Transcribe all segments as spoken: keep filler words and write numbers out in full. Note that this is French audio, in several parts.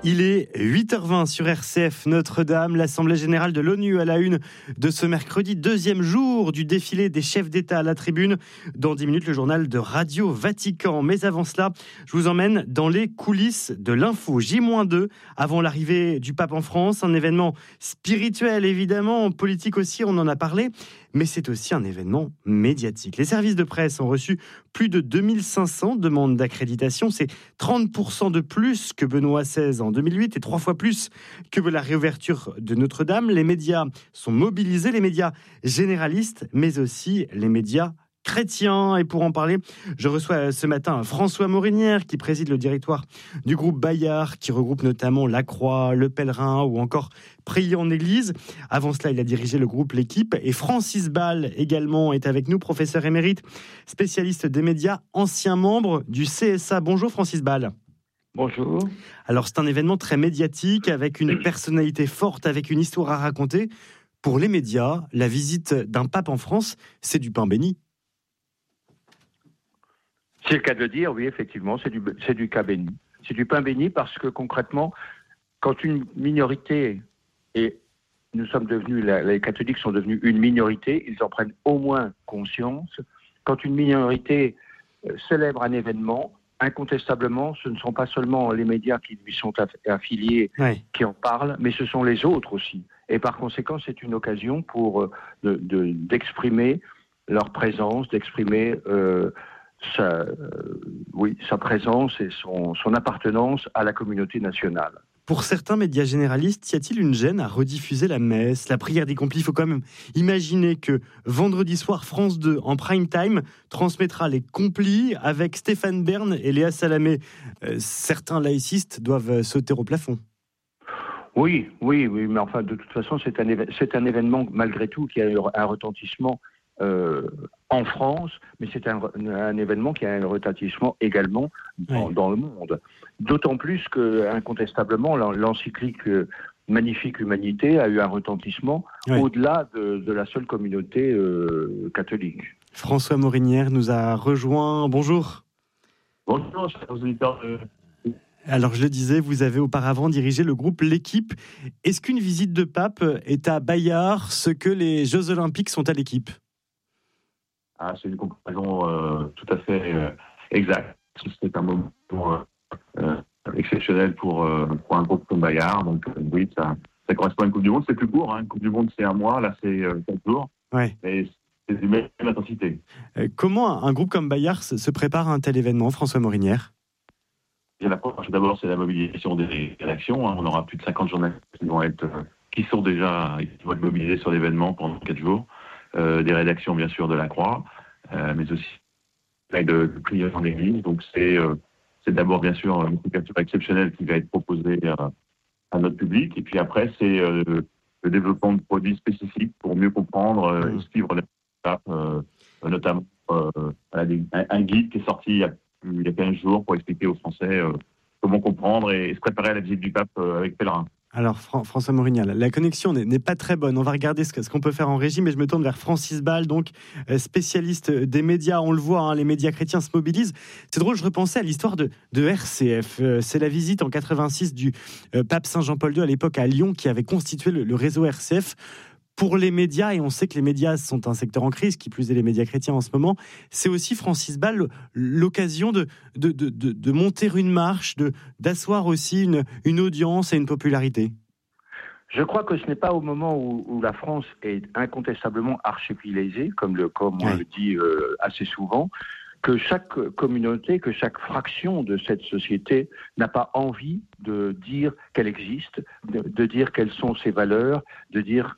Il est huit heures vingt sur R C F Notre-Dame, l'Assemblée générale de l'ONU à la une de ce mercredi, deuxième jour du défilé des chefs d'État à la tribune. Dans dix minutes, le journal de Radio Vatican. Mais avant cela, je vous emmène dans les coulisses de l'info. J deux, avant l'arrivée du pape en France, un événement spirituel évidemment, politique aussi, on en a parlé, mais c'est aussi un événement médiatique. Les services de presse ont reçu plus de deux mille cinq cents demandes d'accréditation, c'est trente pour cent de plus que Benoît seize en deux mille huit et trois fois plus que la réouverture de Notre-Dame. Les médias sont mobilisés, les médias généralistes, mais aussi les médias chrétiens. Et pour en parler, je reçois ce matin François Morinière, qui préside le directoire du groupe Bayard, qui regroupe notamment La Croix, Le Pèlerin ou encore Prier en Église. Avant cela, il a dirigé le groupe L'Équipe. Et Francis Ball également est avec nous, professeur émérite, spécialiste des médias, ancien membre du C S A. Bonjour Francis Ball. Bonjour. Alors c'est un événement très médiatique, avec une personnalité forte, avec une histoire à raconter. Pour les médias, la visite d'un pape en France, c'est du pain béni. C'est le cas de le dire, oui, effectivement, c'est du, c'est du pain béni. C'est du pain béni parce que concrètement, quand une minorité, et nous sommes devenus, les catholiques sont devenus une minorité, ils en prennent au moins conscience. Quand une minorité célèbre un événement, incontestablement, ce ne sont pas seulement les médias qui lui sont affiliés oui. qui en parlent, mais ce sont les autres aussi. Et par conséquent, c'est une occasion pour de, de, d'exprimer leur présence, d'exprimer euh, sa, euh, oui, sa présence et son, son appartenance à la communauté nationale. Pour certains médias généralistes, y a-t-il une gêne à rediffuser la messe, la prière des complis ? Il faut quand même imaginer que vendredi soir, France deux, en prime time, transmettra les complis avec Stéphane Bern et Léa Salamé. Euh, certains laïcistes doivent sauter au plafond. Oui, oui, oui, mais enfin, de toute façon, c'est un, éve- c'est un événement, malgré tout, qui a eu un retentissement euh, en France, mais c'est un, un événement qui a un retentissement également dans, oui. dans le monde. D'autant plus que, incontestablement, l'encyclique Magnifique Humanité a eu un retentissement oui. au-delà de, de la seule communauté euh, catholique. François Morinière nous a rejoint. Bonjour. Bonjour, chers auditeurs de... Alors, je le disais, vous avez auparavant dirigé le groupe L'Équipe. Est-ce qu'une visite de pape est à Bayard ce que les Jeux Olympiques sont à l'Équipe ? Ah, c'est une comparaison euh, tout à fait euh, exacte. C'est un moment euh, exceptionnel pour, euh, pour un groupe comme Bayard. Donc, euh, oui, ça, ça correspond à une Coupe du Monde. C'est plus court. Hein. Une Coupe du Monde, c'est un mois. Là, c'est euh, quatre jours. Ouais. Mais c'est de même intensité. Euh, comment un groupe comme Bayard se prépare à un tel événement, François Morinière ? L'approche, d'abord, c'est la mobilisation des rédactions. Hein. On aura plus de cinquante journalistes qui vont être, euh, qui sont déjà, qui vont être mobilisés sur l'événement pendant quatre jours. Euh, des rédactions, bien sûr, de La Croix, euh, mais aussi de, de prier en Église. Donc, c'est, euh, c'est d'abord, bien sûr, une couverture exceptionnelle qui va être proposée à, à notre public. Et puis après, c'est euh, le développement de produits spécifiques pour mieux comprendre euh, et suivre les étapes, euh, notamment euh, un, un guide qui est sorti il y a il y a quinze jours pour expliquer aux Français euh, comment comprendre et se préparer à la visite du pape euh, avec pèlerin. Alors Fran- François Morinière, la connexion n'est, n'est pas très bonne. On va regarder ce, que, ce qu'on peut faire en régie, mais je me tourne vers Francis Ball, donc euh, spécialiste des médias. On le voit, hein, les médias chrétiens se mobilisent. C'est drôle, je repensais à l'histoire de, de R C F. Euh, c'est la visite en quatre-vingt-six du euh, pape Saint Jean-Paul deux à l'époque à Lyon qui avait constitué le, le réseau R C F. Pour les médias, et on sait que les médias sont un secteur en crise, qui plus est les médias chrétiens en ce moment, c'est aussi, Francis Ball, l'occasion de, de, de, de, de monter une marche, de, d'asseoir aussi une, une audience et une popularité. Je crois que ce n'est pas au moment où, où la France est incontestablement archipélisée, comme, le, comme on ouais. le dit euh, assez souvent, que chaque communauté, que chaque fraction de cette société n'a pas envie de dire qu'elle existe, de, de dire quelles sont ses valeurs, de dire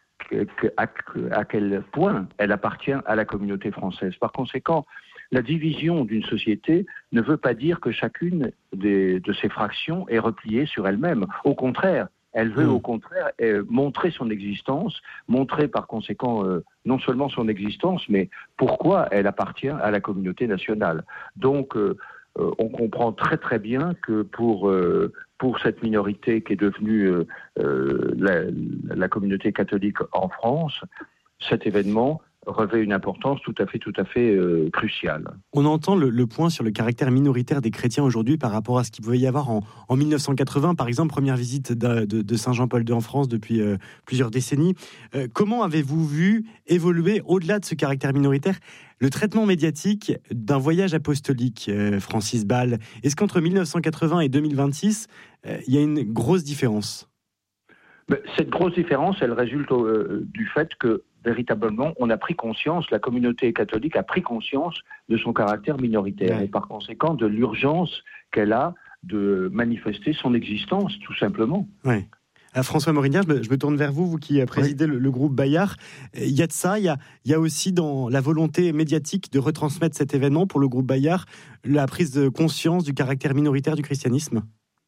À, à quel point elle appartient à la communauté française. Par conséquent, la division d'une société ne veut pas dire que chacune des, de ces fractions est repliée sur elle-même. Au contraire, elle veut mmh. au contraire euh, montrer son existence, montrer par conséquent euh, non seulement son existence, mais pourquoi elle appartient à la communauté nationale. Donc, euh, euh, on comprend très très bien que pour... Euh, pour cette minorité qui est devenue euh, la, la communauté catholique en France, cet événement revêt une importance tout à fait, tout à fait euh, cruciale. On entend le, le point sur le caractère minoritaire des chrétiens aujourd'hui par rapport à ce qu'il pouvait y avoir en, en mille neuf cent quatre-vingts, par exemple, première visite de, de, de Saint Jean-Paul deux en France depuis euh, plusieurs décennies. Euh, comment avez-vous vu évoluer, au-delà de ce caractère minoritaire, le traitement médiatique d'un voyage apostolique, euh, Francis Ball? Est-ce qu'entre mille neuf cent quatre-vingts et deux mille vingt-six, euh, il y a une grosse différence? Cette grosse différence, elle résulte euh, du fait que, véritablement, on a pris conscience, la communauté catholique a pris conscience de son caractère minoritaire ouais. et par conséquent de l'urgence qu'elle a de manifester son existence, tout simplement. Oui. À François Morinière, je me, je me tourne vers vous, vous qui présidez oui. le, le groupe Bayard. Il y a de ça, il y a, il y a aussi dans la volonté médiatique de retransmettre cet événement pour le groupe Bayard, la prise de conscience du caractère minoritaire du christianisme.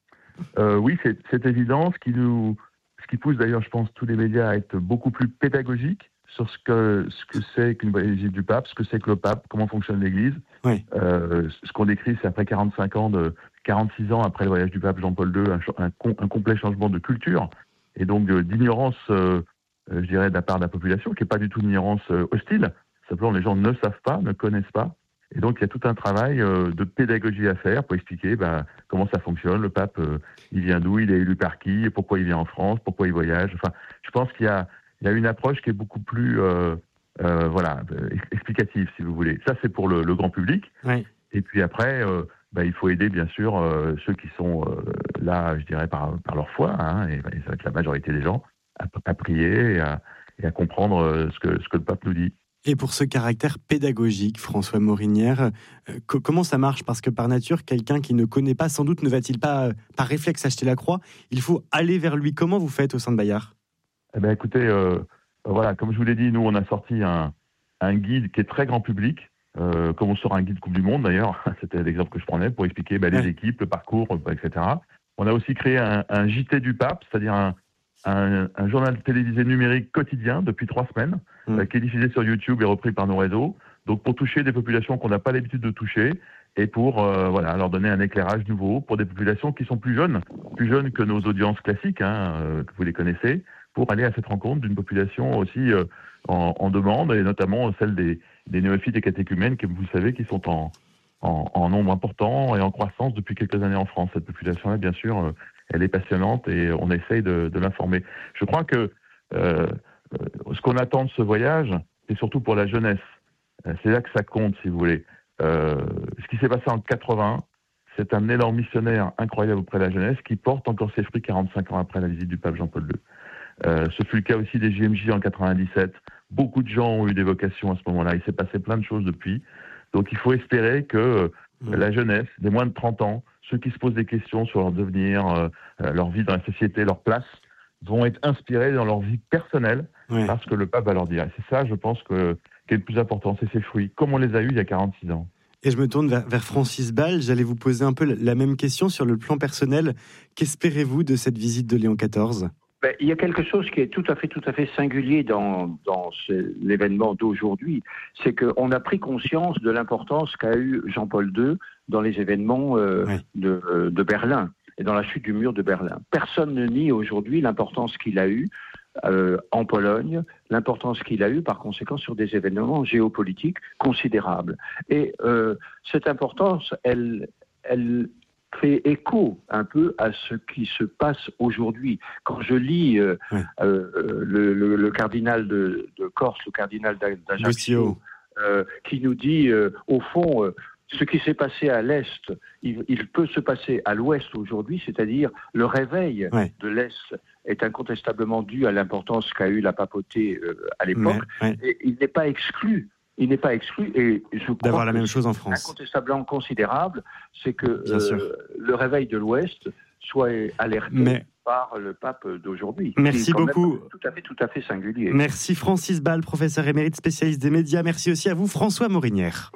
Euh, oui, c'est, c'est évident, ce qui nous... Ce qui pousse d'ailleurs, je pense, tous les médias à être beaucoup plus pédagogiques sur ce que, ce que c'est qu'une visite du pape, ce que c'est que le pape, comment fonctionne l'Église. Oui. Euh, ce qu'on décrit, c'est après quarante-cinq ans, de, quarante-six ans après le voyage du pape Jean-Paul deux, un, un, un complet changement de culture et donc euh, d'ignorance, euh, je dirais, de la part de la population, qui n'est pas du tout une ignorance euh, hostile. Simplement, les gens ne savent pas, ne connaissent pas. Et donc, il y a tout un travail euh, de pédagogie à faire pour expliquer bah, comment ça fonctionne. Le pape, euh, il vient d'où, il est élu par qui, pourquoi il vient en France, pourquoi il voyage. Enfin, je pense qu'il y a, il y a une approche qui est beaucoup plus euh, euh, voilà, explicative, si vous voulez. Ça, c'est pour le, le grand public. Oui. Et puis après, euh, bah, il faut aider, bien sûr, euh, ceux qui sont euh, là, je dirais, par, par leur foi, hein, et, et ça va être la majorité des gens, à, à prier et à, et à comprendre euh, ce, que, ce que le pape nous dit. Et pour ce caractère pédagogique, François Morinière, euh, co- comment ça marche? Parce que par nature, quelqu'un qui ne connaît pas, sans doute ne va-t-il pas, euh, par réflexe, acheter la croix? Il faut aller vers lui. Comment vous faites au sein de Bayard? Eh bien, écoutez, euh, voilà, comme je vous l'ai dit, nous, on a sorti un, un guide qui est très grand public, euh, comme on sort un guide Coupe du Monde, d'ailleurs. C'était l'exemple que je prenais pour expliquer bah, les ouais. équipes, le parcours, et cetera. On a aussi créé un, un J T du pape, c'est-à-dire un, un, un journal télévisé numérique quotidien depuis trois semaines, mmh. euh, qui est diffusé sur YouTube et repris par nos réseaux. Donc pour toucher des populations qu'on n'a pas l'habitude de toucher et pour euh, voilà, leur donner un éclairage nouveau pour des populations qui sont plus jeunes, plus jeunes que nos audiences classiques, hein, euh, que vous les connaissez, pour aller à cette rencontre d'une population aussi euh, en, en demande, et notamment celle des, des néophytes et catéchumènes, comme vous le savez, qui sont en, en, en nombre important et en croissance depuis quelques années en France. Cette population-là, bien sûr, euh, elle est passionnante et on essaye de, de l'informer. Je crois que euh, ce qu'on attend de ce voyage, c'est surtout pour la jeunesse. C'est là que ça compte, si vous voulez. Euh, ce qui s'est passé en quatre-vingts, c'est un élan missionnaire incroyable auprès de la jeunesse qui porte encore ses fruits quarante-cinq ans après la visite du pape Jean-Paul deux. Euh, ce fut le cas aussi des J M J en quatre-vingt-dix-sept. Beaucoup de gens ont eu des vocations à ce moment-là. Il s'est passé plein de choses depuis. Donc il faut espérer que mmh. la jeunesse, des moins de trente ans, ceux qui se posent des questions sur leur devenir, euh, leur vie dans la société, leur place, vont être inspirés dans leur vie personnelle oui. parce que le pape va leur dire. Et c'est ça, je pense, que, qui est le plus important, c'est ces fruits, comme on les a eus il y a quarante-six ans. Et je me tourne vers, vers Francis Ball. J'allais vous poser un peu la même question sur le plan personnel. Qu'espérez-vous de cette visite de Léon quatorze ? Ben, il y a quelque chose qui est tout à fait, tout à fait singulier dans, dans ce, l'événement d'aujourd'hui. C'est qu'on a pris conscience de l'importance qu'a eu Jean-Paul deux dans les événements euh, oui. de, de Berlin et dans la chute du mur de Berlin. Personne ne nie aujourd'hui l'importance qu'il a eue euh, en Pologne, l'importance qu'il a eue par conséquent sur des événements géopolitiques considérables. Et euh, cette importance, elle... elle fait écho un peu à ce qui se passe aujourd'hui. Quand je lis euh, ouais. euh, le, le, le cardinal de, de Corse, le cardinal d'Ajaccio, euh, qui nous dit, euh, au fond, euh, ce qui s'est passé à l'Est, il, il peut se passer à l'Ouest aujourd'hui, c'est-à-dire le réveil ouais. de l'Est est incontestablement dû à l'importance qu'a eu la papauté euh, à l'époque, ouais. Ouais. et il n'est pas exclu Il n'est pas exclu, et je crois d'avoir la même chose en France. Incontestablement considérable, c'est que euh, le réveil de l'Ouest soit alerté Mais... par le pape d'aujourd'hui. Merci beaucoup. Tout à fait, tout à fait singulier. Merci Francis Ball, professeur émérite spécialiste des médias. Merci aussi à vous, François Morinière.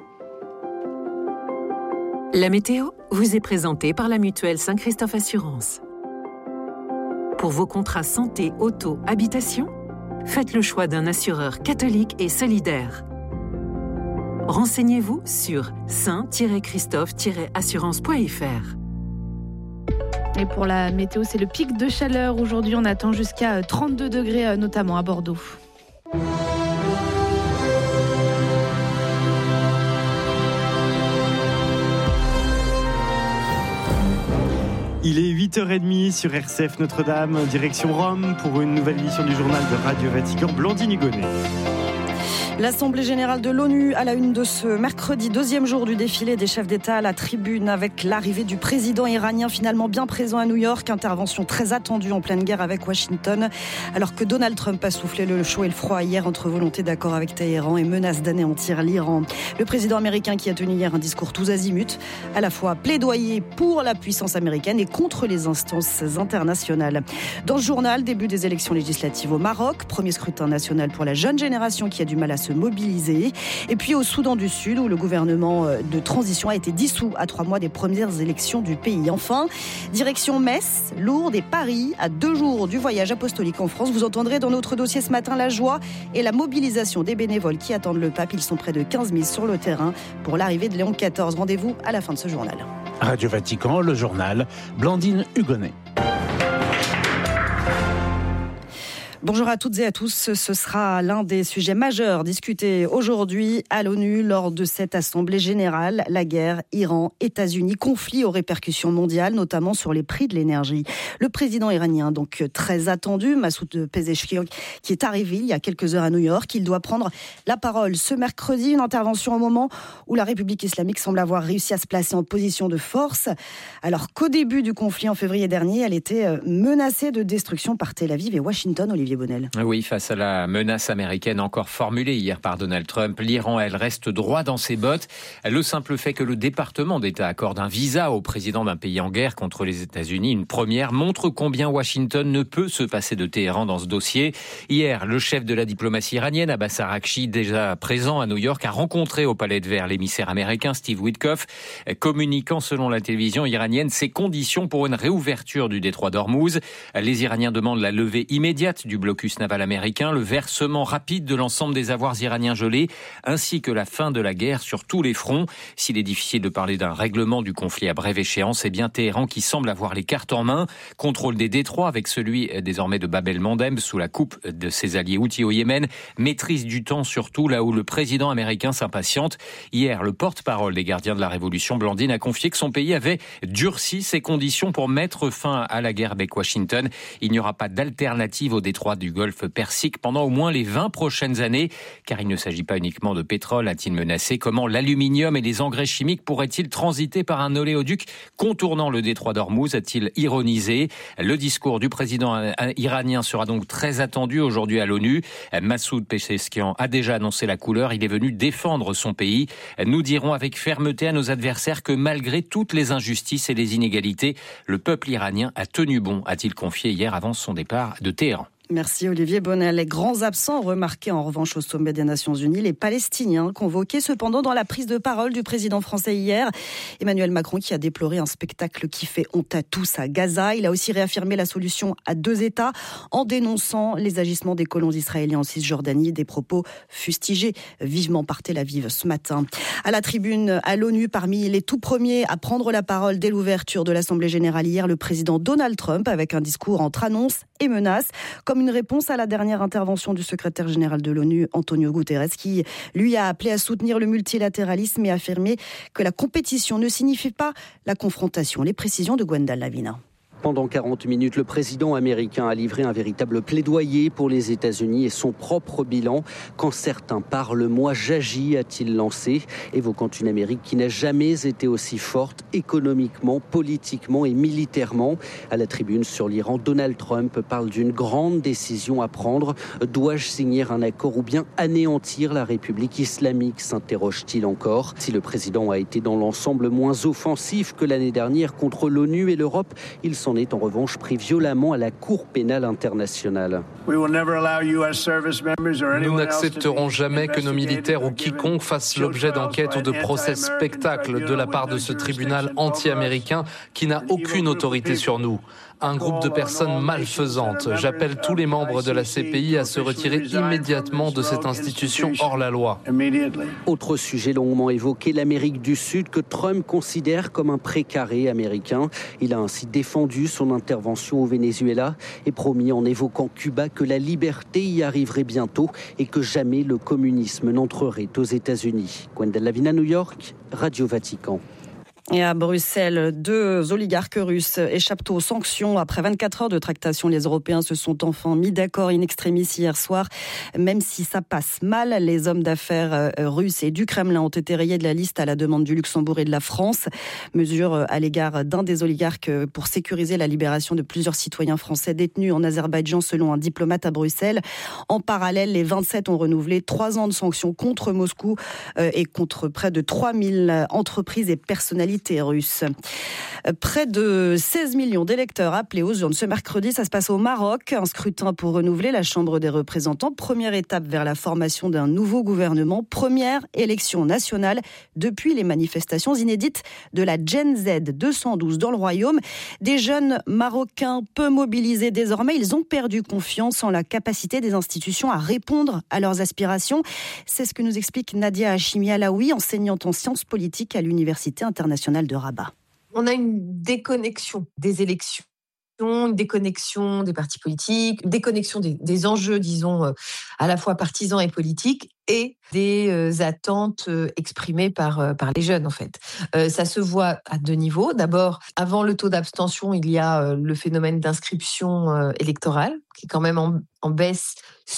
La météo vous est présentée par la mutuelle Saint-Christophe Assurance. Pour vos contrats santé, auto, habitation, faites le choix d'un assureur catholique et solidaire. Renseignez-vous sur saint tiret christophe tiret assurance point f r. Et pour la météo, c'est le pic de chaleur. Aujourd'hui, on attend jusqu'à trente-deux degrés, notamment à Bordeaux. Il est huit heures trente sur R C F Notre-Dame, direction Rome pour une nouvelle édition du journal de Radio Vatican. Blandine Hugonnet. L'Assemblée générale de l'ONU à la une de ce mercredi, deuxième jour du défilé des chefs d'État à la tribune avec l'arrivée du président iranien finalement bien présent à New York. Intervention très attendue en pleine guerre avec Washington. Alors que Donald Trump a soufflé le chaud et le froid hier entre volonté d'accord avec Téhéran et menace d'anéantir l'Iran. Le président américain qui a tenu hier un discours tous azimuts, à la fois plaidoyer pour la puissance américaine et contre les instances internationales. Dans ce journal, début des élections législatives au Maroc, premier scrutin national pour la jeune génération qui a du mal à se mobilisés. Et puis au Soudan du Sud, où le gouvernement de transition a été dissous à trois mois des premières élections du pays. Enfin, direction Metz, Lourdes et Paris, à deux jours du voyage apostolique en France. Vous entendrez dans notre dossier ce matin la joie et la mobilisation des bénévoles qui attendent le pape. Ils sont près de quinze mille sur le terrain pour l'arrivée de Léon quatorze. Rendez-vous à la fin de ce journal. Radio Vatican, le journal, Blandine Hugonnet. Bonjour à toutes et à tous. Ce sera l'un des sujets majeurs discutés aujourd'hui à l'ONU lors de cette assemblée générale. La guerre Iran-États-Unis, conflit aux répercussions mondiales, notamment sur les prix de l'énergie. Le président iranien, donc très attendu, Massoud Pezeshkian, qui est arrivé il y a quelques heures à New York, il doit prendre la parole ce mercredi. Une intervention au moment où la République islamique semble avoir réussi à se placer en position de force, alors qu'au début du conflit en février dernier, elle était menacée de destruction par Tel Aviv et Washington. Olivier Bonnel. Oui, face à la menace américaine encore formulée hier par Donald Trump, l'Iran, elle, reste droit dans ses bottes. Le simple fait que le département d'État accorde un visa au président d'un pays en guerre contre les États-Unis, une première, montre combien Washington ne peut se passer de Téhéran dans ce dossier. Hier, le chef de la diplomatie iranienne, Abbas Araghchi, déjà présent à New York, a rencontré au Palais de Verre l'émissaire américain Steve Witkoff, communiquant selon la télévision iranienne ses conditions pour une réouverture du détroit d'Ormuz. Les Iraniens demandent la levée immédiate du blocus naval américain, le versement rapide de l'ensemble des avoirs iraniens gelés, ainsi que la fin de la guerre sur tous les fronts. S'il est difficile de parler d'un règlement du conflit à brève échéance, c'est bien Téhéran qui semble avoir les cartes en main. Contrôle des détroits avec celui désormais de Bab el-Mandeb sous la coupe de ses alliés houthis au Yémen. Maîtrise du temps surtout là où le président américain s'impatiente. Hier, le porte-parole des gardiens de la Révolution, Blandine, a confié que son pays avait durci ses conditions pour mettre fin à la guerre avec Washington. Il n'y aura pas d'alternative au détroit du Golfe Persique pendant au moins les vingt prochaines années, car il ne s'agit pas uniquement de pétrole, a-t-il menacé. Comment l'aluminium et les engrais chimiques pourraient-ils transiter par un oléoduc contournant le détroit d'Ormuz, a-t-il ironisé. Le discours du président iranien sera donc très attendu aujourd'hui à l'ONU. Massoud Pezeshkian a déjà annoncé la couleur, il est venu défendre son pays. Nous dirons avec fermeté à nos adversaires que malgré toutes les injustices et les inégalités, le peuple iranien a tenu bon, a-t-il confié hier avant son départ de Téhéran. Merci Olivier Bonnel. Les grands absents remarqués en revanche au sommet des Nations Unies, les Palestiniens convoqués cependant dans la prise de parole du président français hier. Emmanuel Macron qui a déploré un spectacle qui fait honte à tous à Gaza. Il a aussi réaffirmé la solution à deux États en dénonçant les agissements des colons israéliens en Cisjordanie, des propos fustigés vivement par Tel Aviv ce matin. À la tribune à l'ONU, parmi les tout premiers à prendre la parole dès l'ouverture de l'Assemblée générale hier, le président Donald Trump avec un discours entre annonces et menaces, comme une réponse à la dernière intervention du secrétaire général de l'ONU, Antonio Guterres, qui lui a appelé à soutenir le multilatéralisme et affirmé que la compétition ne signifie pas la confrontation. Les précisions de Gwendal Lavina. Pendant quarante minutes, le président américain a livré un véritable plaidoyer pour les États-Unis et son propre bilan. Quand certains parlent, moi j'agis, a-t-il lancé, évoquant une Amérique qui n'a jamais été aussi forte économiquement, politiquement et militairement. À la tribune sur l'Iran, Donald Trump parle d'une grande décision à prendre. Dois-je signer un accord ou bien anéantir la République islamique, s'interroge-t-il encore. Si le président a été dans l'ensemble moins offensif que l'année dernière contre l'ONU et l'Europe, il s'en est en revanche pris violemment à la Cour pénale internationale. Nous n'accepterons jamais que nos militaires ou quiconque fassent l'objet d'enquêtes ou de procès spectacles de la part de ce tribunal anti-américain qui n'a aucune autorité sur nous. Un groupe de personnes malfaisantes. J'appelle tous les membres de la C P I à se retirer immédiatement de cette institution hors la loi. Autre sujet longuement évoqué, l'Amérique du Sud que Trump considère comme un précaré américain. Il a ainsi défendu son intervention au Venezuela et promis en évoquant Cuba que la liberté y arriverait bientôt et que jamais le communisme n'entrerait aux États-Unis. Gwendal Lavina, New York, Radio Vatican. Et à Bruxelles, deux oligarques russes échappent aux sanctions. Après vingt-quatre heures de tractation, les Européens se sont enfin mis d'accord in extremis hier soir. Même si ça passe mal, les hommes d'affaires russes et du Kremlin ont été rayés de la liste à la demande du Luxembourg et de la France. Mesure à l'égard d'un des oligarques pour sécuriser la libération de plusieurs citoyens français détenus en Azerbaïdjan selon un diplomate à Bruxelles. En parallèle, les vingt-sept ont renouvelé trois ans de sanctions contre Moscou et contre près de trois mille entreprises et personnalités russe. Près de seize millions d'électeurs appelés aux urnes ce mercredi. Ça se passe au Maroc. Un scrutin pour renouveler la Chambre des représentants. Première étape vers la formation d'un nouveau gouvernement. Première élection nationale depuis les manifestations inédites de la Gen Z deux cent douze dans le Royaume. Des jeunes Marocains peu mobilisés désormais. Ils ont perdu confiance en la capacité des institutions à répondre à leurs aspirations. C'est ce que nous explique Nadia Hachimi Alaoui, enseignante en sciences politiques à l'Université internationale de Rabat. On a une déconnexion des élections, une déconnexion des partis politiques, une déconnexion des, des enjeux, disons, à la fois partisans et politiques, et des euh, attentes euh, exprimées par, euh, par les jeunes, en fait. Euh, ça se voit à deux niveaux. D'abord, avant le taux d'abstention, il y a euh, le phénomène d'inscription euh, électorale, qui est quand même en, en baisse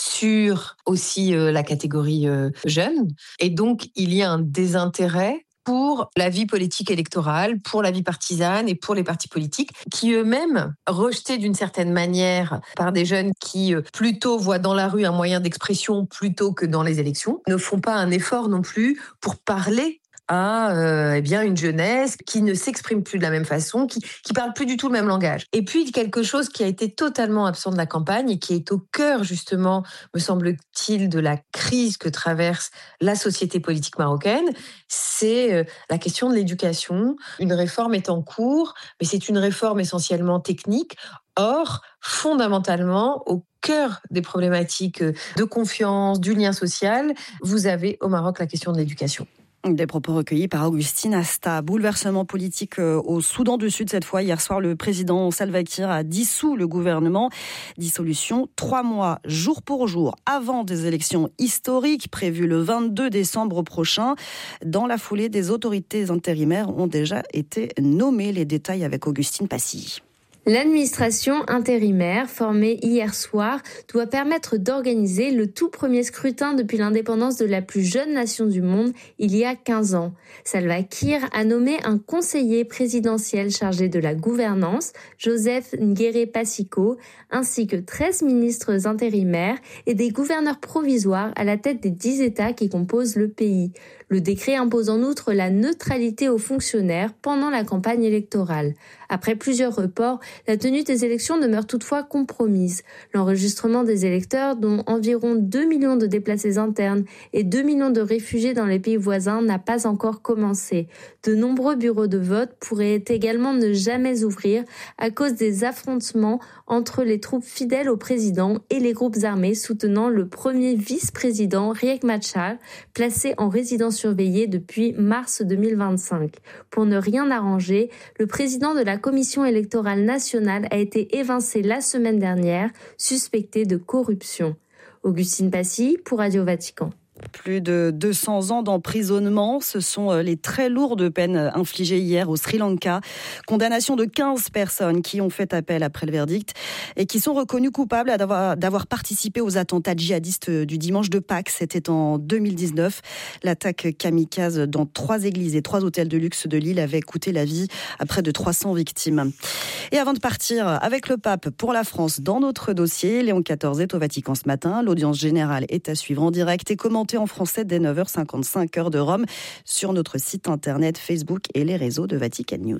sur aussi euh, la catégorie euh, jeune. Et donc, il y a un désintérêt pour la vie politique électorale, pour la vie partisane et pour les partis politiques, qui eux-mêmes, rejetés d'une certaine manière par des jeunes qui plutôt voient dans la rue un moyen d'expression plutôt que dans les élections, ne font pas un effort non plus pour parler à euh, eh bien une jeunesse qui ne s'exprime plus de la même façon, qui qui parle plus du tout le même langage. Et puis quelque chose qui a été totalement absent de la campagne et qui est au cœur justement, me semble-t-il, de la crise que traverse la société politique marocaine, c'est euh, la question de l'éducation. Une réforme est en cours, mais c'est une réforme essentiellement technique. Or, fondamentalement, au cœur des problématiques de confiance, du lien social, vous avez au Maroc la question de l'éducation. Des propos recueillis par Augustine Asta. Bouleversement politique au Soudan du Sud cette fois. Hier soir, le président Salva Kiir a dissous le gouvernement. Dissolution trois mois, jour pour jour, avant des élections historiques prévues le vingt-deux décembre prochain. Dans la foulée, des autorités intérimaires ont déjà été nommées. Les détails avec Augustine Passy. L'administration intérimaire, formée hier soir, doit permettre d'organiser le tout premier scrutin depuis l'indépendance de la plus jeune nation du monde, il y a quinze ans. Salva Kiir a nommé un conseiller présidentiel chargé de la gouvernance, Joseph Ngere Passiko, ainsi que treize ministres intérimaires et des gouverneurs provisoires à la tête des dix États qui composent le pays. Le décret impose en outre la neutralité aux fonctionnaires pendant la campagne électorale. Après plusieurs reports, la tenue des élections demeure toutefois compromise. L'enregistrement des électeurs, dont environ deux millions de déplacés internes et deux millions de réfugiés dans les pays voisins, n'a pas encore commencé. De nombreux bureaux de vote pourraient également ne jamais ouvrir à cause des affrontements entre les troupes fidèles au président et les groupes armés soutenant le premier vice-président Riek Machar, placé en résidence surveillée depuis mars deux mille vingt-cinq. Pour ne rien arranger, le président de la Commission électorale nationale a été évincé la semaine dernière, suspecté de corruption. Augustine Passy pour Radio Vatican. Plus de deux cents ans d'emprisonnement, ce sont les très lourdes peines infligées hier au Sri Lanka. Condamnation de quinze personnes qui ont fait appel après le verdict et qui sont reconnues coupables d'avoir, d'avoir participé aux attentats djihadistes du dimanche de Pâques. C'était en deux mille dix-neuf. L'attaque kamikaze dans trois églises et trois hôtels de luxe de l'île avait coûté la vie à près de trois cents victimes. Et avant de partir avec le pape pour la France dans notre dossier, Léon quatorze est au Vatican ce matin. L'audience générale est à suivre en direct et commentée en français dès neuf heures cinquante-cinq heure de Rome sur notre site internet, Facebook et les réseaux de Vatican News.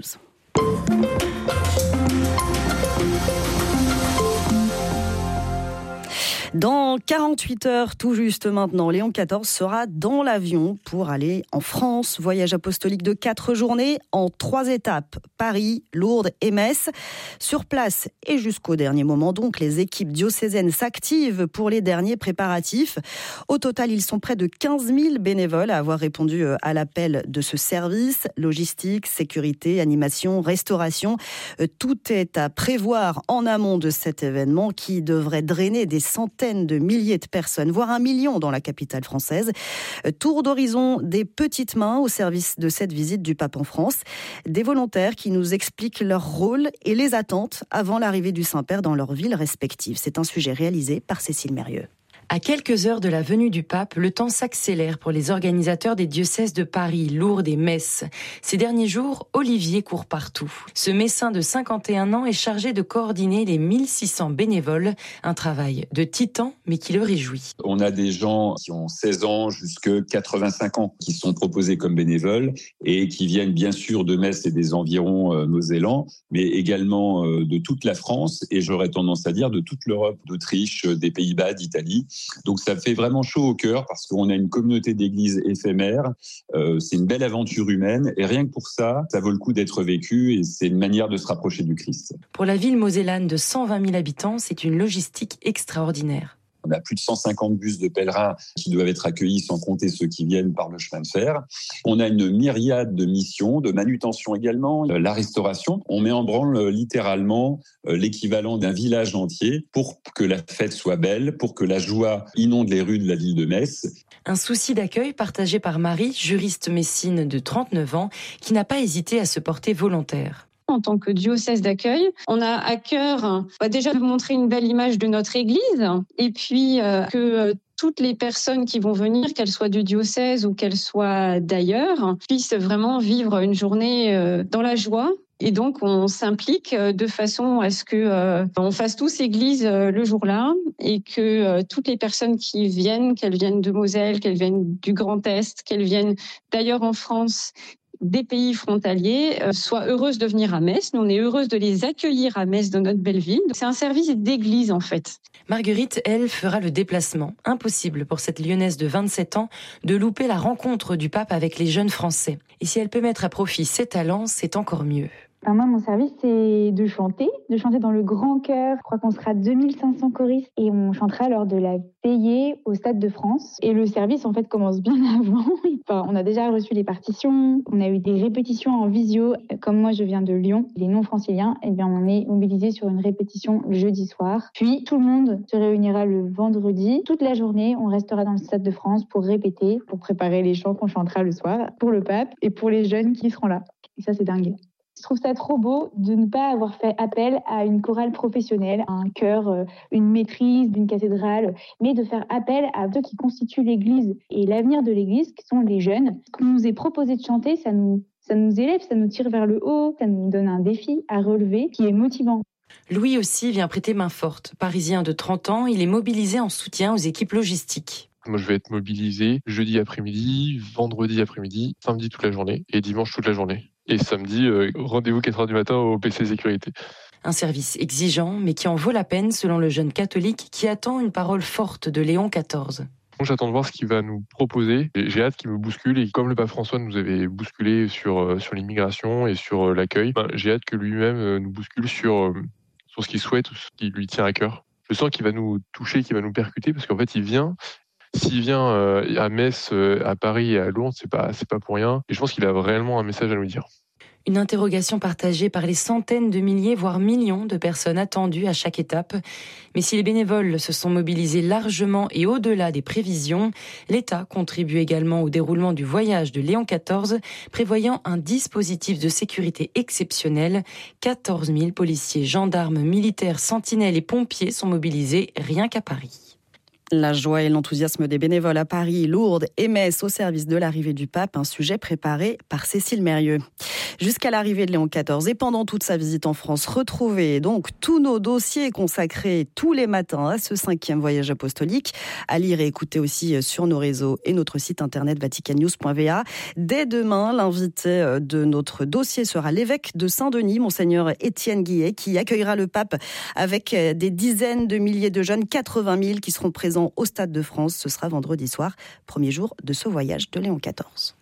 Dans quarante-huit heures, tout juste maintenant, Léon quatorze sera dans l'avion pour aller en France. Voyage apostolique de quatre journées en trois étapes. Paris, Lourdes et Metz. Sur place et jusqu'au dernier moment, donc, les équipes diocésaines s'activent pour les derniers préparatifs. Au total, ils sont près de quinze mille bénévoles à avoir répondu à l'appel de ce service. Logistique, sécurité, animation, restauration. Tout est à prévoir en amont de cet événement qui devrait drainer des centaines centaines de milliers de personnes, voire un million dans la capitale française. Tour d'horizon des petites mains au service de cette visite du pape en France. Des volontaires qui nous expliquent leur rôle et les attentes avant l'arrivée du Saint-Père dans leurs villes respectives. C'est un sujet réalisé par Cécile Mérieux. À quelques heures de la venue du pape, le temps s'accélère pour les organisateurs des diocèses de Paris, Lourdes et Metz. Ces derniers jours, Olivier court partout. Ce médecin de cinquante et un ans est chargé de coordonner les mille six cents bénévoles, un travail de titan mais qui le réjouit. On a des gens qui ont seize ans jusqu'à quatre-vingt-cinq ans qui sont proposés comme bénévoles et qui viennent bien sûr de Metz et des environs euh, mosellans, mais également euh, de toute la France et j'aurais tendance à dire de toute l'Europe, d'Autriche, des Pays-Bas, d'Italie. Donc ça fait vraiment chaud au cœur parce qu'on a une communauté d'églises éphémère, euh, c'est une belle aventure humaine et rien que pour ça, ça vaut le coup d'être vécu et c'est une manière de se rapprocher du Christ. Pour la ville mosellane de cent vingt mille habitants, c'est une logistique extraordinaire. On a plus de cent cinquante bus de pèlerins qui doivent être accueillis, sans compter ceux qui viennent par le chemin de fer. On a une myriade de missions, de manutention également, la restauration. On met en branle littéralement l'équivalent d'un village entier pour que la fête soit belle, pour que la joie inonde les rues de la ville de Metz. Un souci d'accueil partagé par Marie, juriste messine de trente-neuf ans, qui n'a pas hésité à se porter volontaire. En tant que diocèse d'accueil, on a à cœur bah déjà de montrer une belle image de notre Église et puis euh, que euh, toutes les personnes qui vont venir, qu'elles soient du diocèse ou qu'elles soient d'ailleurs, puissent vraiment vivre une journée euh, dans la joie. Et donc, on s'implique de façon à ce que euh, on fasse tous église euh, le jour-là et que euh, toutes les personnes qui viennent, qu'elles viennent de Moselle, qu'elles viennent du Grand Est, qu'elles viennent d'ailleurs en France, des pays frontaliers, euh, soient heureuses de venir à Metz. Nous, on est heureuses de les accueillir à Metz, dans notre belle ville. C'est un service d'église, en fait. Marguerite, elle, fera le déplacement. Impossible pour cette Lyonnaise de vingt-sept ans de louper la rencontre du pape avec les jeunes Français. Et si elle peut mettre à profit ses talents, c'est encore mieux. Enfin, moi, mon service, c'est de chanter, de chanter dans le grand chœur. Je crois qu'on sera deux mille cinq cents choristes et on chantera lors de la veillée au Stade de France. Et le service, en fait, commence bien avant. Enfin, on a déjà reçu les partitions, on a eu des répétitions en visio. Comme moi, je viens de Lyon, les non-franciliens, eh bien, on est mobilisés sur une répétition le jeudi soir. Puis, tout le monde se réunira le vendredi. Toute la journée, on restera dans le Stade de France pour répéter, pour préparer les chants qu'on chantera le soir pour le pape et pour les jeunes qui seront là. Et ça, c'est dingue. Je trouve ça trop beau de ne pas avoir fait appel à une chorale professionnelle, à un chœur, une maîtrise d'une cathédrale, mais de faire appel à ceux qui constituent l'Église et l'avenir de l'Église, qui sont les jeunes. Ce qu'on nous est proposé de chanter, ça nous, ça nous élève, ça nous tire vers le haut, ça nous donne un défi à relever qui est motivant. Louis aussi vient prêter main forte. Parisien de trente ans, il est mobilisé en soutien aux équipes logistiques. Moi, je vais être mobilisé jeudi après-midi, vendredi après-midi, samedi toute la journée et dimanche toute la journée. Et samedi, euh, rendez-vous quatre heures du matin au P C Sécurité. Un service exigeant, mais qui en vaut la peine selon le jeune catholique qui attend une parole forte de Léon quatorze. J'attends de voir ce qu'il va nous proposer. J'ai hâte qu'il me bouscule et comme le pape François nous avait bousculé sur, sur l'immigration et sur l'accueil, ben, j'ai hâte que lui-même nous bouscule sur, sur ce qu'il souhaite ou ce qui lui tient à cœur. Je sens qu'il va nous toucher, qu'il va nous percuter parce qu'en fait, il vient... S'il vient euh, à Metz, euh, à Paris et à Lourdes, c'est pas, c'est pas pour rien. Et je pense qu'il a réellement un message à nous dire. Une interrogation partagée par les centaines de milliers, voire millions de personnes attendues à chaque étape. Mais si les bénévoles se sont mobilisés largement et au-delà des prévisions, l'État contribue également au déroulement du voyage de Léon quatorze, prévoyant un dispositif de sécurité exceptionnel. quatorze mille policiers, gendarmes, militaires, sentinelles et pompiers sont mobilisés rien qu'à Paris. La joie et l'enthousiasme des bénévoles à Paris, Lourdes et Metz au service de l'arrivée du pape, un sujet préparé par Cécile Mérieux. Jusqu'à l'arrivée de Léon quatorze et pendant toute sa visite en France, retrouvez donc tous nos dossiers consacrés tous les matins à ce cinquième voyage apostolique, à lire et écouter aussi sur nos réseaux et notre site internet vatican news point v a. Dès demain, l'invité de notre dossier sera l'évêque de Saint-Denis, monseigneur Étienne Guillet, qui accueillera le pape avec des dizaines de milliers de jeunes, quatre-vingt mille qui seront présents au Stade de France. Ce sera vendredi soir, premier jour de ce voyage de Léon quatorze.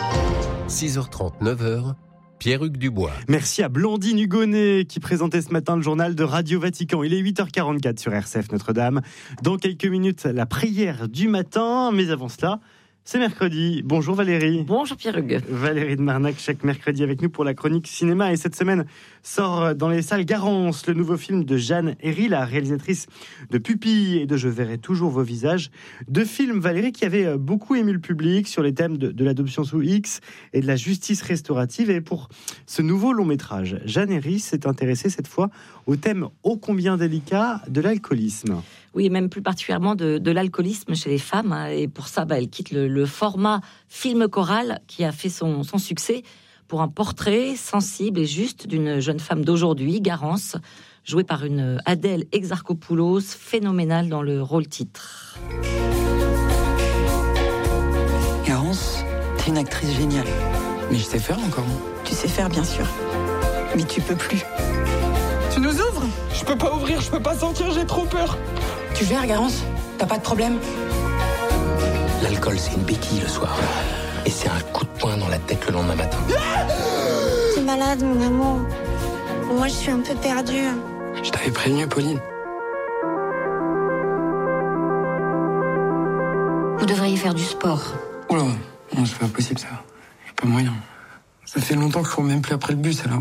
six heures trente, neuf heures, Pierre-Hugues Dubois. Merci à Blandine Hugonnet qui présentait ce matin le journal de Radio Vatican. Il est huit heures quarante-quatre sur R C F Notre-Dame. Dans quelques minutes, la prière du matin. Mais avant cela, C'est mercredi. Bonjour Valérie. Bonjour Pierre-Hugues. Valérie de Marnac, chaque mercredi avec nous pour la chronique cinéma. Et cette semaine sort dans les salles Garance, le nouveau film de Jeanne Herry, la réalisatrice de Pupille et de Je verrai toujours vos visages. Deux films, Valérie, qui avaient beaucoup ému le public sur les thèmes de, de l'adoption sous X et de la justice restaurative. Et pour ce nouveau long métrage, Jeanne Herry s'est intéressée cette fois au thème ô combien délicat de l'alcoolisme. Oui, et même plus particulièrement de, de l'alcoolisme chez les femmes. Et pour ça, bah, elle quitte le, le format film choral qui a fait son, son succès pour un portrait sensible et juste d'une jeune femme d'aujourd'hui, Garance, jouée par une Adèle Exarchopoulos, phénoménale dans le rôle titre. Garance, t'es une actrice géniale. Mais je sais faire encore. Tu sais faire, bien sûr. Mais tu peux plus. Tu nous ouvres ? Je peux pas ouvrir, je peux pas sentir, j'ai trop peur. Tu gères, Garance ? T'as pas de problème ? L'alcool, c'est une béquille le soir. Et c'est un coup de poing dans la tête le lendemain matin. T'es malade, mon amour. Moi, je suis un peu perdue. Je t'avais prévenu, Pauline. Vous devriez faire du sport. Oh là, non, c'est pas possible, ça. Y'a pas moyen. Ça fait longtemps que je cours même plus après le bus, alors...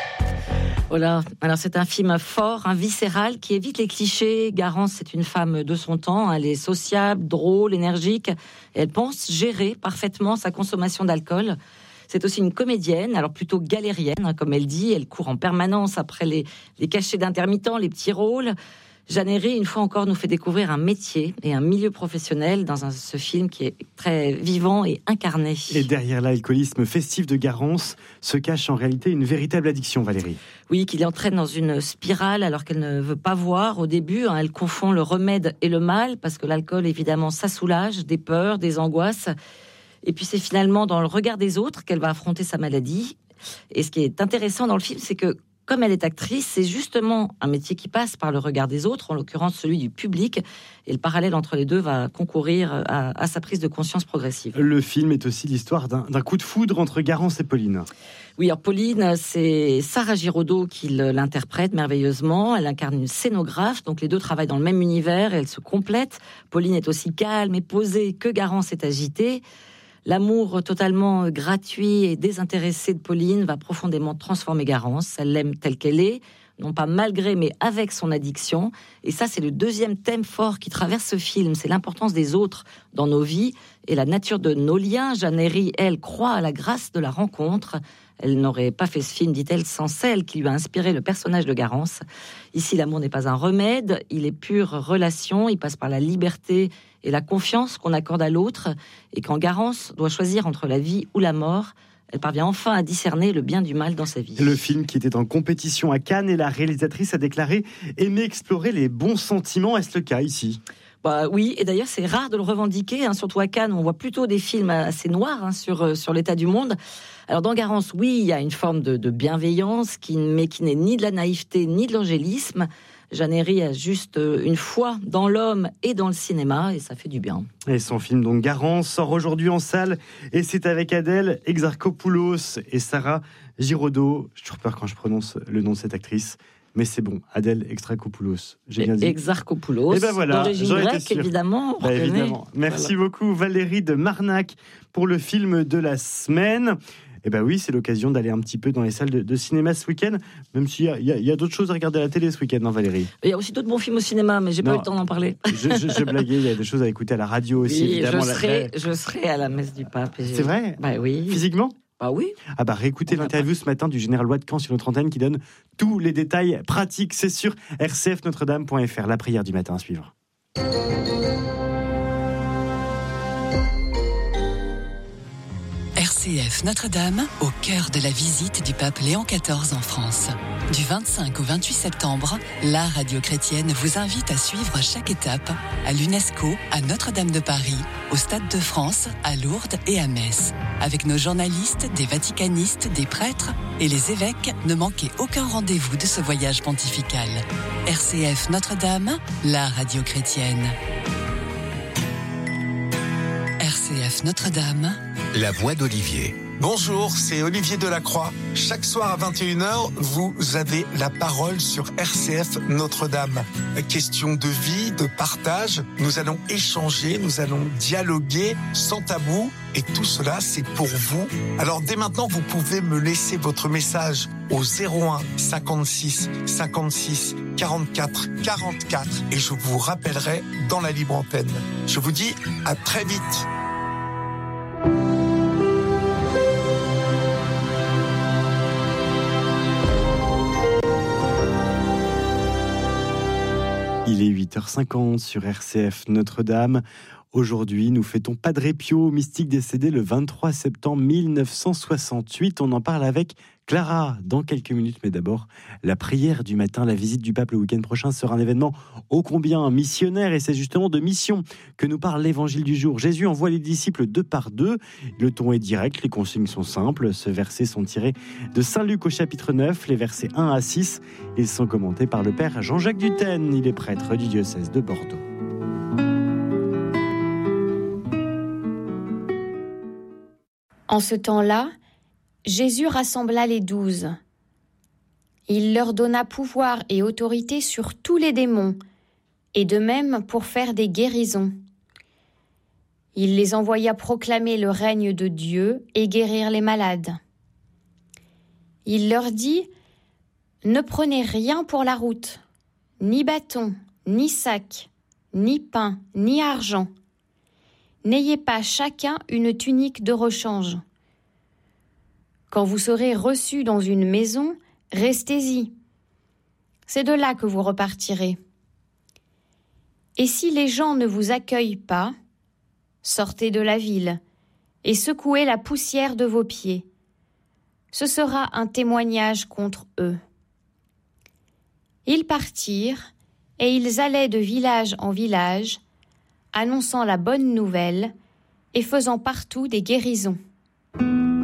Voilà. Alors c'est un film fort, un viscéral qui évite les clichés. Garance, c'est une femme de son temps. Elle est sociable, drôle, énergique. Elle pense gérer parfaitement sa consommation d'alcool. C'est aussi une comédienne, alors plutôt galérienne, hein, comme elle dit. Elle court en permanence après les, les cachets d'intermittents, les petits rôles. Jeanne Herry, une fois encore, nous fait découvrir un métier et un milieu professionnel dans un, ce film qui est très vivant et incarné. Et derrière l'alcoolisme festif de Garance se cache en réalité une véritable addiction, Valérie. Oui, qui l'entraîne dans une spirale alors qu'elle ne veut pas voir au début. Hein, elle confond le remède et le mal parce que l'alcool, évidemment, ça soulage des peurs, des angoisses. Et puis c'est finalement dans le regard des autres qu'elle va affronter sa maladie. Et ce qui est intéressant dans le film, c'est que comme elle est actrice, c'est justement un métier qui passe par le regard des autres, en l'occurrence celui du public, et le parallèle entre les deux va concourir à, à sa prise de conscience progressive. Le film est aussi l'histoire d'un, d'un coup de foudre entre Garance et Pauline. Oui, alors Pauline, c'est Sarah Giraudot qui l'interprète merveilleusement. Elle incarne une scénographe, donc les deux travaillent dans le même univers et elles se complètent. Pauline est aussi calme et posée que Garance est agitée. L'amour totalement gratuit et désintéressé de Pauline va profondément transformer Garance. Elle l'aime telle qu'elle est, non pas malgré, mais avec son addiction. Et ça, c'est le deuxième thème fort qui traverse ce film. C'est l'importance des autres dans nos vies et la nature de nos liens. Jeanne Herry, elle, croit à la grâce de la rencontre. Elle n'aurait pas fait ce film, dit-elle, sans celle qui lui a inspiré le personnage de Garance. Ici, l'amour n'est pas un remède, il est pure relation, il passe par la liberté et la confiance qu'on accorde à l'autre. Et quand Garance doit choisir entre la vie ou la mort, elle parvient enfin à discerner le bien du mal dans sa vie. Le film qui était en compétition à Cannes et la réalisatrice a déclaré aimer explorer les bons sentiments. Est-ce le cas ici ? Bah oui, et d'ailleurs c'est rare de le revendiquer, hein, surtout à Cannes, on voit plutôt des films assez noirs hein, sur, sur l'état du monde. Alors dans Garance, oui, il y a une forme de, de bienveillance, qui, mais qui n'est ni de la naïveté ni de l'angélisme. Jeanne Herry a juste une foi dans l'homme et dans le cinéma, et ça fait du bien. Et son film, donc Garance, sort aujourd'hui en salle, et c'est avec Adèle Exarchopoulos et Sarah Giraudot. J'ai toujours peur quand je prononce le nom de cette actrice. Mais c'est bon, Adèle Exarchopoulos. J'ai bien dit. Exarchopoulos. Et ben voilà, d'origine grecque, évidemment. Bah, évidemment. Merci voilà. beaucoup, Valérie de Marnac, pour le film de la semaine. Et ben oui, c'est l'occasion d'aller un petit peu dans les salles de, de cinéma ce week-end, même s'il y a, y a, y a d'autres choses à regarder à la télé ce week-end, non, Valérie ? Il y a aussi d'autres bons films au cinéma, mais j'ai non, pas eu le temps d'en parler. Je, je, je blaguais, il y a des choses à écouter à la radio aussi, oui, évidemment. Je serai, la... je serai à la messe du pape. C'est je... vrai ? Bah oui. Physiquement ? Ah oui. Ah bah réécoutez l'interview ce matin du général Ouad Khan sur notre antenne qui donne tous les détails pratiques. C'est sur r c f notre dame point f r. La prière du matin à suivre. R C F Notre-Dame, au cœur de la visite du pape Léon quatorze en France. Du vingt-cinq au vingt-huit septembre, la radio chrétienne vous invite à suivre chaque étape à l'UNESCO, à Notre-Dame de Paris, au Stade de France, à Lourdes et à Metz. Avec nos journalistes, des vaticanistes, des prêtres et les évêques, ne manquez aucun rendez-vous de ce voyage pontifical. R C F Notre-Dame, la radio chrétienne. R C F Notre-Dame. La voix d'Olivier. Bonjour, c'est Olivier Delacroix. Chaque soir à vingt et une heures, vous avez la parole sur R C F Notre-Dame. Question de vie, de partage. Nous allons échanger, nous allons dialoguer sans tabou. Et tout cela, c'est pour vous. Alors dès maintenant, vous pouvez me laisser votre message au zéro un cinquante-six cinquante-six quarante-quatre quarante-quatre et je vous rappellerai dans la libre antenne. Je vous dis à très vite. Il est huit heures cinquante sur R C F Notre-Dame. Aujourd'hui, nous fêtons Padre Pio, mystique décédé le vingt-trois septembre mille neuf cent soixante-huit. On en parle avec Clara dans quelques minutes. Mais d'abord, la prière du matin, la visite du pape le week-end prochain sera un événement ô combien missionnaire. Et c'est justement de mission que nous parle l'évangile du jour. Jésus envoie les disciples deux par deux. Le ton est direct, les consignes sont simples. Ce verset sont tirés de Saint Luc au chapitre neuf, les versets un à six. Ils sont commentés par le père Jean-Jacques Dutène. Il est prêtre du diocèse de Bordeaux. En ce temps-là, Jésus rassembla les douze. Il leur donna pouvoir et autorité sur tous les démons, et de même pour faire des guérisons. Il les envoya proclamer le règne de Dieu et guérir les malades. Il leur dit : « Ne prenez rien pour la route, ni bâton, ni sac, ni pain, ni argent. N'ayez pas chacun une tunique de rechange. Quand vous serez reçus dans une maison, restez-y. C'est de là que vous repartirez. Et si les gens ne vous accueillent pas, sortez de la ville et secouez la poussière de vos pieds. Ce sera un témoignage contre eux. » Ils partirent et ils allaient de village en village, annonçant la bonne nouvelle et faisant partout des guérisons.